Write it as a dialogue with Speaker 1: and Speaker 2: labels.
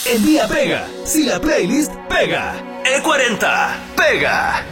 Speaker 1: El día pega, si la playlist pega. E40 pega.